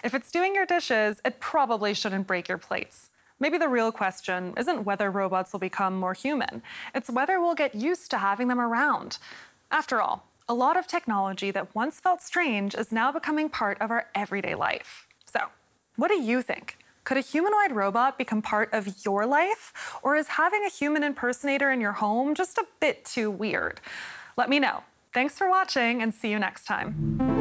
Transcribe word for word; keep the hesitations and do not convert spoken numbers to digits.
If it's doing your dishes, it probably shouldn't break your plates. Maybe the real question isn't whether robots will become more human. It's whether we'll get used to having them around. After all, a lot of technology that once felt strange is now becoming part of our everyday life. So, what do you think? Could a humanoid robot become part of your life? Or is having a human impersonator in your home just a bit too weird? Let me know. Thanks for watching, and see you next time.